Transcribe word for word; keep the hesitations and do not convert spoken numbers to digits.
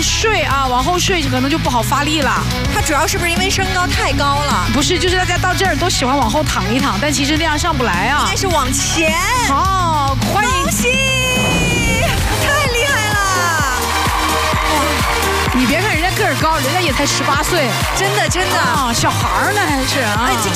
睡啊，往后睡可能就不好发力了。 他主要是不是因为身高太高了？ 不是，就是大家到这儿都喜欢往后躺一躺，但其实那样上不来啊。 应该是往前。 好，欢迎， 恭喜，太厉害了！ 你别看人家个儿高，人家也才十八岁， 真的真的， 啊，小孩儿呢还是啊。